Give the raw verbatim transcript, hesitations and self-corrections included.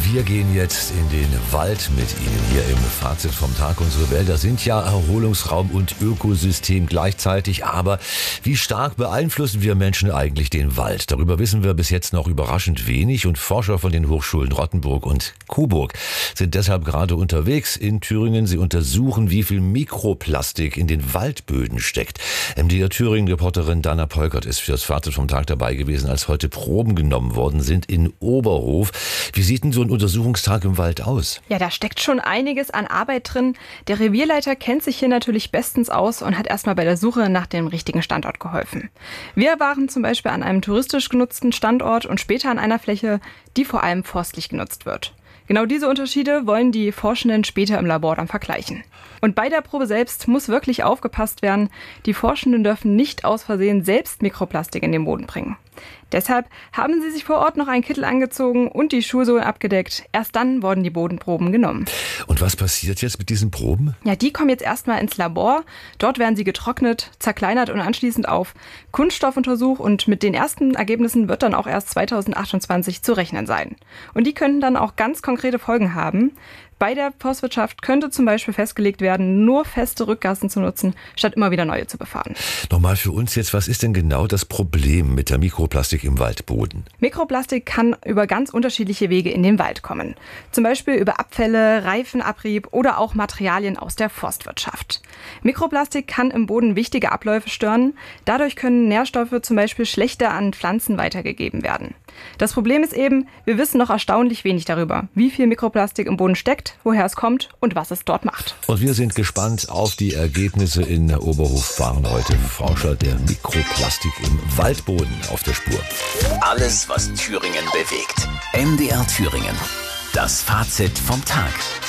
Wir gehen jetzt in den Wald mit Ihnen hier im Fazit vom Tag. Unsere Wälder sind ja Erholungsraum und Ökosystem gleichzeitig. Aber wie stark beeinflussen wir Menschen eigentlich den Wald? Darüber wissen wir bis jetzt noch überraschend wenig. Und Forscher von den Hochschulen Rottenburg und Coburg sind deshalb gerade unterwegs in Thüringen. Sie untersuchen, wie viel Mikroplastik in den Waldböden steckt. M D R Thüringen-Reporterin Dana Polkert ist für das Fazit vom Tag dabei gewesen, als heute Proben genommen worden sind in Oberhof. Wie sieht denn so ein Untersuchungstag im Wald aus? Ja, da steckt schon einiges an Arbeit drin. Der Revierleiter kennt sich hier natürlich bestens aus und hat erstmal bei der Suche nach dem richtigen Standort geholfen. Wir waren zum Beispiel an einem touristisch genutzten Standort und später an einer Fläche, die vor allem forstlich genutzt wird. Genau diese Unterschiede wollen die Forschenden später im Labor dann vergleichen. Und bei der Probe selbst muss wirklich aufgepasst werden. Die Forschenden dürfen nicht aus Versehen selbst Mikroplastik in den Boden bringen. Deshalb haben sie sich vor Ort noch einen Kittel angezogen und die Schuhsohlen abgedeckt. Erst dann wurden die Bodenproben genommen. Und was passiert jetzt mit diesen Proben? Ja, die kommen jetzt erstmal ins Labor. Dort werden sie getrocknet, zerkleinert und anschließend auf Kunststoff untersucht. Und mit den ersten Ergebnissen wird dann auch erst zweitausendachtundzwanzig zu rechnen sein. Und die könnten dann auch ganz konkrete Folgen haben. Bei der Forstwirtschaft könnte zum Beispiel festgelegt werden, nur feste Rückgassen zu nutzen, statt immer wieder neue zu befahren. Nochmal für uns jetzt, was ist denn genau das Problem mit der Mikroplastik im Waldboden? Mikroplastik kann über ganz unterschiedliche Wege in den Wald kommen. Zum Beispiel über Abfälle, Reifenabrieb oder auch Materialien aus der Forstwirtschaft. Mikroplastik kann im Boden wichtige Abläufe stören. Dadurch können Nährstoffe zum Beispiel schlechter an Pflanzen weitergegeben werden. Das Problem ist eben, wir wissen noch erstaunlich wenig darüber, wie viel Mikroplastik im Boden steckt, woher es kommt und was es dort macht. Und wir sind gespannt auf die Ergebnisse. In Oberhof waren heute Forscher der Mikroplastik im Waldboden auf der Spur. Alles, was Thüringen bewegt. M D R Thüringen. Das Fazit vom Tag.